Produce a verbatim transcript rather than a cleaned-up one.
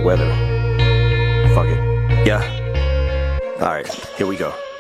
weather. Fuck it. Yeah? Alright, here we go.